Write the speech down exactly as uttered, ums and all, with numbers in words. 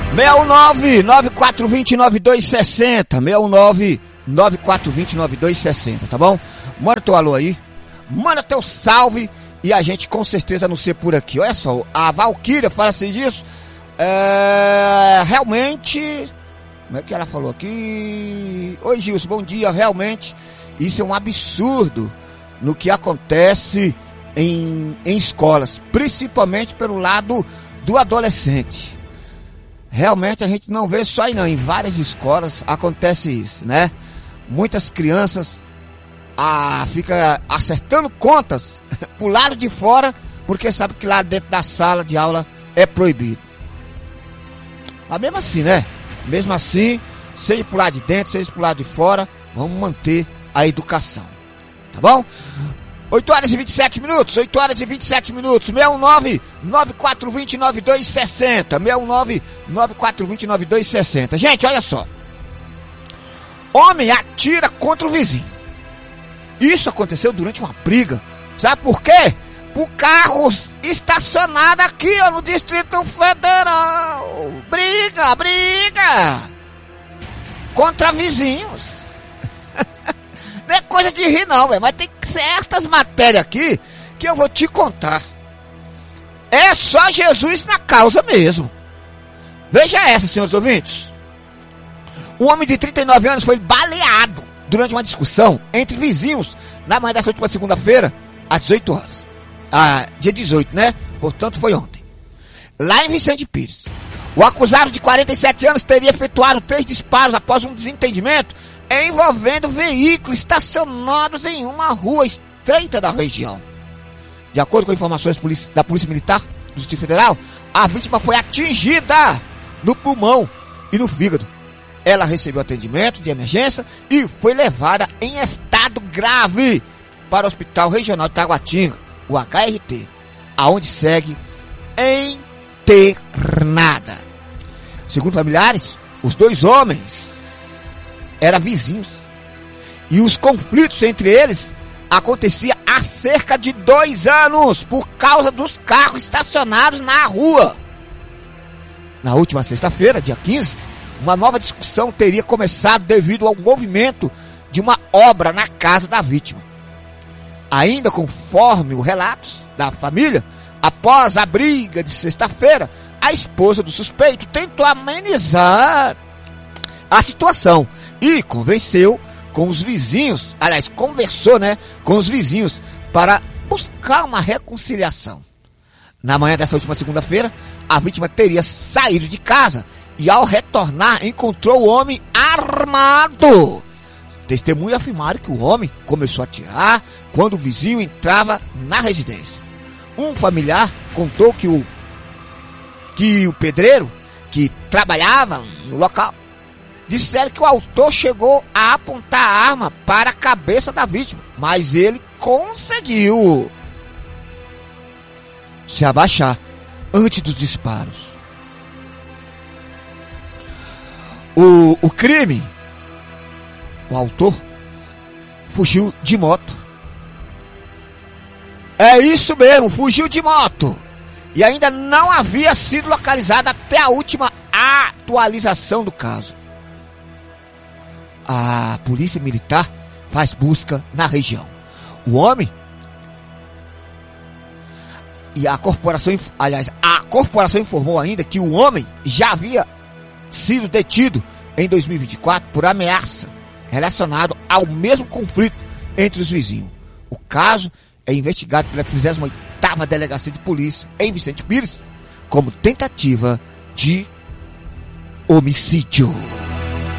seis um nove, nove quatro dois zero, nove dois seis zero, seis um nove, nove quatro dois zero, nove dois seis zero, tá bom? Manda teu alô aí, manda teu salve e a gente com certeza anuncia por aqui. Olha só, a Valquíria fala assim disso, é, realmente, como é que ela falou aqui? Oi Gilson, bom dia, realmente isso é um absurdo no que acontece em, em escolas, principalmente pelo lado do adolescente. Realmente a gente não vê só aí não, em várias escolas acontece isso, né? Muitas crianças ah, ficam acertando contas pro lado de fora, porque sabe que lá dentro da sala de aula é proibido. Mas mesmo assim, né? Mesmo assim, seja pro lado de dentro, seja pro lado de fora, vamos manter a educação, tá bom? oito horas e vinte e sete minutos, oito horas e vinte e sete minutos, seis um nove, nove quatro dois zero, nove dois seis zero, seis um nove, nove quatro dois zero, nove dois seis zero. Gente, olha só. Homem atira contra o vizinho. Isso aconteceu durante uma briga. Sabe por quê? Por carros estacionados aqui, ó, no Distrito Federal. Briga, briga. Contra vizinhos. Não é coisa de rir não, velho, mas tem certas matérias aqui que eu vou te contar. É só Jesus na causa mesmo. Veja essa, senhores ouvintes. Um homem de trinta e nove anos foi baleado durante uma discussão entre vizinhos na manhã dessa última segunda-feira, às dezoito horas. Ah, dia dezoito, né? Portanto, foi ontem. Lá em Vicente Pires. O acusado de quarenta e sete anos teria efetuado três disparos após um desentendimento envolvendo veículos estacionados em uma rua estreita da região. De acordo com informações da Polícia Militar do Distrito Federal, a vítima foi atingida no pulmão e no fígado. Ela recebeu atendimento de emergência e foi levada em estado grave para o Hospital Regional de Taguatinga, o H R T, aonde segue internada. Segundo familiares, os dois homens eram vizinhos e os conflitos entre eles aconteciam há cerca de dois anos por causa dos carros estacionados na rua. Na última sexta-feira, dia quinze, uma nova discussão teria começado devido ao movimento de uma obra na casa da vítima. Ainda conforme o relato da família, após a briga de sexta-feira, a esposa do suspeito tentou amenizar a situação e convenceu com os vizinhos, aliás, conversou, né, com os vizinhos para buscar uma reconciliação. Na manhã dessa última segunda-feira, a vítima teria saído de casa e ao retornar encontrou o homem armado. Testemunhas afirmaram que o homem começou a atirar quando o vizinho entrava na residência. Um familiar contou que o, que o pedreiro que trabalhava no local disseram que o autor chegou a apontar a arma para a cabeça da vítima, mas ele conseguiu se abaixar antes dos disparos. O, o crime, o autor fugiu de moto. É isso mesmo, fugiu de moto. E ainda não havia sido localizada até a última atualização do caso. A polícia militar faz busca na região. O homem e a corporação, aliás, a corporação informou ainda que o homem já havia sido detido em dois mil e vinte e quatro por ameaça relacionado ao mesmo conflito entre os vizinhos. O caso é investigado pela trigésima oitava Delegacia de Polícia em Vicente Pires como tentativa de homicídio.